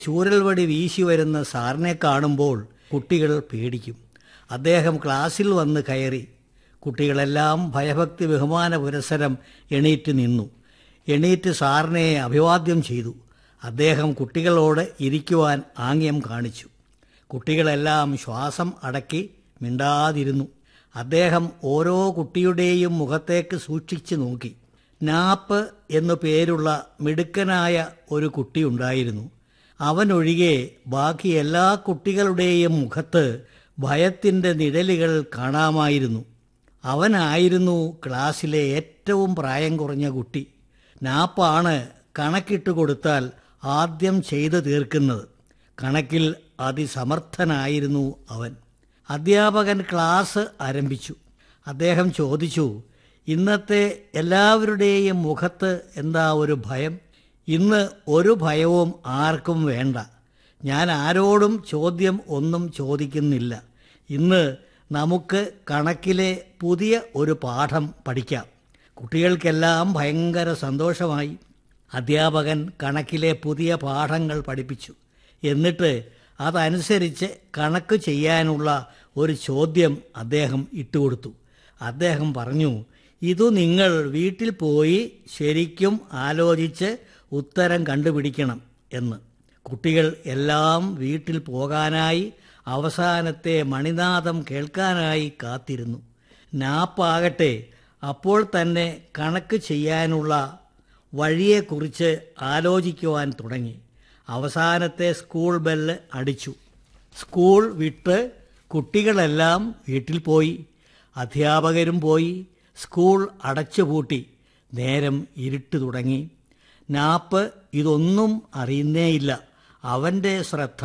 ചൂരൽവടി വീശി വരുന്ന സാറിനെ കാണുമ്പോൾ കുട്ടികൾ പേടിക്കും. അദ്ദേഹം ക്ലാസ്സിൽ വന്ന് കയറി. കുട്ടികളെല്ലാം ഭയഭക്തി ബഹുമാന പുരസ്സരം എണീറ്റ് നിന്നു. എണീറ്റ് സാറിനെ അഭിവാദ്യം ചെയ്തു. അദ്ദേഹം കുട്ടികളോട് ഇരിക്കുവാൻ ആംഗ്യം കാണിച്ചു. കുട്ടികളെല്ലാം ശ്വാസം അടക്കി മിണ്ടാതിരുന്നു. അദ്ദേഹം ഓരോ കുട്ടിയുടെയും മുഖത്തേക്ക് സൂക്ഷിച്ചു നോക്കി. നാപ്പ് എന്നു പേരുള്ള മിടുക്കനായ ഒരു കുട്ടിയുണ്ടായിരുന്നു. അവനൊഴികെ ബാക്കി എല്ലാ കുട്ടികളുടെയും മുഖത്ത് ഭയത്തിൻ്റെ നിഴലുകൾ കാണാമായിരുന്നു. അവനായിരുന്നു ക്ലാസ്സിലെ ഏറ്റവും പ്രായം കുറഞ്ഞ കുട്ടി. നാപ്പാണ് കണക്കിട്ട് കൊടുത്താൽ ആദ്യം ചെയ്തു തീർക്കുന്നത്. കണക്കിൽ അതിസമർത്ഥനായിരുന്നു അവൻ. അധ്യാപകൻ ക്ലാസ് ആരംഭിച്ചു. അദ്ദേഹം ചോദിച്ചു, ഇന്നത്തെ എല്ലാവരുടെയും മുഖത്ത് എന്താ ഒരു ഭയം? ഇന്ന് ഒരു ഭയവും ആർക്കും വേണ്ട. ഞാൻ ആരോടും ചോദ്യം ഒന്നും ചോദിക്കുന്നില്ല. ഇന്ന് നമുക്ക് കണക്കിലെ പുതിയ ഒരു പാഠം പഠിക്കാം. കുട്ടികൾക്കെല്ലാം ഭയങ്കര സന്തോഷമായി. അധ്യാപകൻ കണക്കിലെ പുതിയ പാഠങ്ങൾ പഠിപ്പിച്ചു. എന്നിട്ട് അതനുസരിച്ച് കണക്ക് ചെയ്യാനുള്ള ഒരു ചോദ്യം അദ്ദേഹം ഇട്ടുകൊടുത്തു. അദ്ദേഹം പറഞ്ഞു, ഇതു നിങ്ങൾ വീട്ടിൽ പോയി ശരിക്കും ആലോചിച്ച് ഉത്തരം കണ്ടുപിടിക്കണം എന്ന്. കുട്ടികൾ എല്ലാം വീട്ടിൽ പോകാനായി അവസാനത്തെ മണിനാദം കേൾക്കാനായി കാത്തിരുന്നു. നാപ്പാകട്ടെ അപ്പോൾ തന്നെ കണക്ക് ചെയ്യാനുള്ള വഴിയെക്കുറിച്ച് ആലോചിക്കുവാൻ തുടങ്ങി. അവസാനത്തെ സ്കൂൾ ബെല്ല് അടിച്ചു. സ്കൂൾ വിട്ട് കുട്ടികളെല്ലാം വീട്ടിൽ പോയി. അധ്യാപകരും പോയി. സ്കൂൾ അടച്ചുപൂട്ടി. നേരം ഇരുട്ട് തുടങ്ങി. നാപ്പ് ഇതൊന്നും അറിയുന്നേയില്ല. അവൻ്റെ ശ്രദ്ധ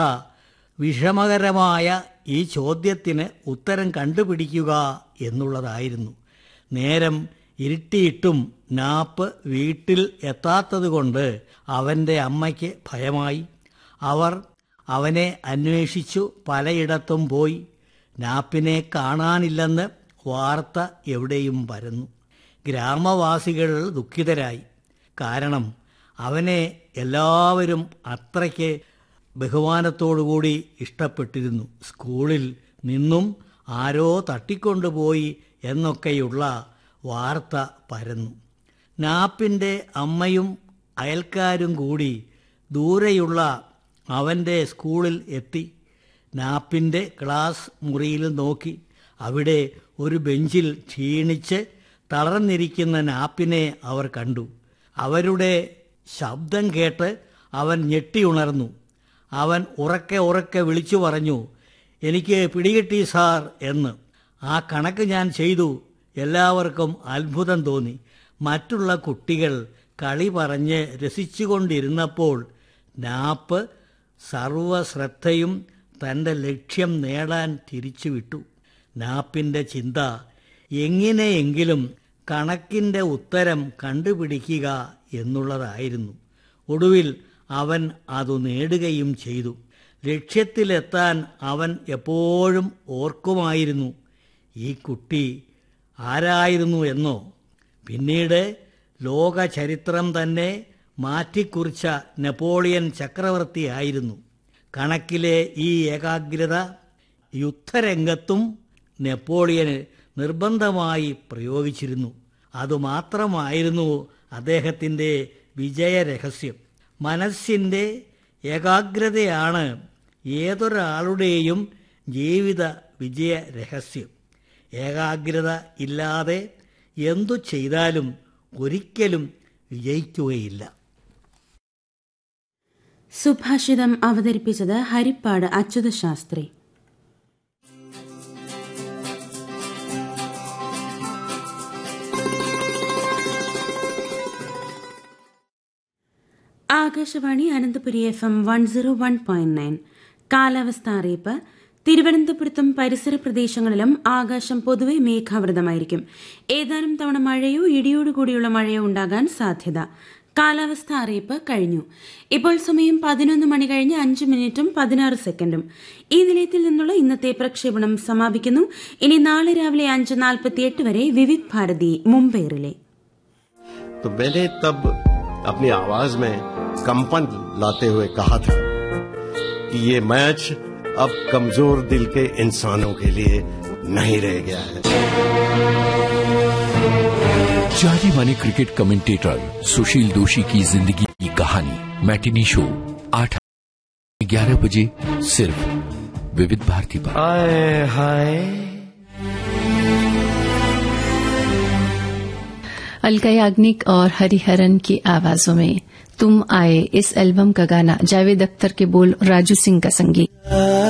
വിഷമകരമായ ഈ ചോദ്യത്തിന് ഉത്തരം കണ്ടുപിടിക്കുക എന്നുള്ളതായിരുന്നു. നേരം ഇരുട്ടിയിട്ടും നാപ്പ് വീട്ടിൽ എത്താത്തതുകൊണ്ട് അവൻ്റെ അമ്മയ്ക്ക് ഭയമായി. അവർ അവനെ അന്വേഷിച്ചു പലയിടത്തും പോയി. നാപ്പിനെ കാണാനില്ലെന്ന് വാർത്ത എവിടെയും പരന്നു. ഗ്രാമവാസികൾ ദുഃഖിതരായി. കാരണം അവനെ എല്ലാവരും അത്രയ്ക്ക് ബഹുമാനത്തോടുകൂടി ഇഷ്ടപ്പെട്ടിരുന്നു. സ്കൂളിൽ നിന്നും ആരോ തട്ടിക്കൊണ്ടുപോയി എന്നൊക്കെയുള്ള വാർത്ത പരന്നു. നാപ്പിൻ്റെ അമ്മയും അയൽക്കാരും കൂടി ദൂരെയുള്ള അവൻ്റെ സ്കൂളിൽ എത്തി. നാപ്പിൻ്റെ ക്ലാസ് മുറിയിൽ നോക്കി. അവിടെ ഒരു ബെഞ്ചിൽ ക്ഷീണിച്ച് തളർന്നിരിക്കുന്ന നാപ്പിനെ അവർ കണ്ടു. അവരുടെ ശബ്ദം കേട്ട് അവൻ ഞെട്ടിയുണർന്നു. അവൻ ഉറക്കെ ഉറക്കെ വിളിച്ചു പറഞ്ഞു, എനിക്ക് പിടികിട്ടി സാർ എന്ന്. ആ കണക്ക് ഞാൻ ചെയ്തു. എല്ലാവർക്കും അത്ഭുതം തോന്നി. മറ്റുള്ള കുട്ടികൾ കളി പറഞ്ഞ് രസിച്ചുകൊണ്ടിരുന്നപ്പോൾ നാപ്പ് സർവശ്രദ്ധയും തൻ്റെ ലക്ഷ്യം നേടാൻ തിരിച്ചുവിട്ടു. നാപ്പിൻ്റെ ചിന്ത എങ്ങനെയെങ്കിലും കണക്കിൻ്റെ ഉത്തരം കണ്ടുപിടിക്കുക എന്നുള്ളതായിരുന്നു. ഒടുവിൽ അവൻ അതു നേടുകയും ചെയ്തു. ലക്ഷ്യത്തിലെത്താൻ അവൻ എപ്പോഴും ഓർക്കുമായിരുന്നു, ഈ കുട്ടി ആരായിരുന്നു എന്നോ. പിന്നീട് ലോക ചരിത്രം തന്നെ മാറ്റിക്കുറിച്ച നെപ്പോളിയൻ ചക്രവർത്തിയായിരുന്നു. കണക്കിലെ ഈ ഏകാഗ്രത യുദ്ധരംഗത്തും നെപ്പോളിയന് നിർബന്ധമായി പ്രയോഗിച്ചിരുന്നു. അതുമാത്രമായിരുന്നു അദ്ദേഹത്തിൻ്റെ വിജയരഹസ്യം. മനസ്സിൻ്റെ ഏകാഗ്രതയാണ് ഏതൊരാളുടെയും ജീവിത വിജയ രഹസ്യം. ഏകാഗ്രത ഇല്ലാതെ എന്തു ചെയ്താലും ഒരിക്കലും വിജയിക്കുകയില്ല. സുഭാഷിതം അവതരിപ്പിച്ചത് ഹരിപ്പാട് അച്യുത ശാസ്ത്രി. ആകാശവാണി അനന്തപുരി FM 101.9. കാലാവസ്ഥ അറിയിപ്പ്. തിരുവനന്തപുരത്തും പരിസര പ്രദേശങ്ങളിലും ആകാശം പൊതുവെ മേഘാവൃതമായിരിക്കും. ഏതാനും തവണ മഴയോ ഇടിയോടുകൂടിയുള്ള മഴയോ ഉണ്ടാകാൻ സാധ്യത. കാലാവസ്ഥ അറിയിപ്പ് കഴിഞ്ഞു. ഇപ്പോൾ സമയം 11 മണി കഴിഞ്ഞ് 5 മിനിറ്റും 16 സെക്കൻഡും. ഈ നിലയത്തിൽ നിന്നുള്ള ഇന്നത്തെ പ്രക്ഷേപണം സമാപിക്കുന്നു. ഇനി നാളെ രാവിലെ 5:48 വരെ വിവിധ് ഭാരതി മുംബൈ റിലേ. तो मैंने तब अपनी आवाज में कंपन लाते हुए कहा था, कि ये मैच अब कमजोर दिल के इंसानों के लिए नहीं रह गया है। जाने माने क्रिकेट कमेंटेटर सुशील दोषी की जिंदगी की कहानी मैटिनी शो 8-11 बजे सिर्फ विविध भारती पर। आए हाय। अलका याग्निक और हरिहरन की आवाजों में तुम आए इस एल्बम का गाना, जावेद अख्तर के बोल, राजू सिंह का संगीत।